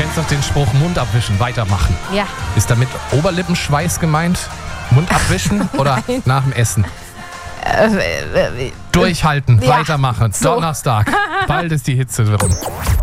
kennst doch den Spruch, Mund abwischen, weitermachen. Ja. Ist damit Oberlippenschweiß gemeint? Mund abwischen oder nach dem Essen? Durchhalten, Ja, weitermachen. so. Donnerstag. Bald ist die Hitze drin.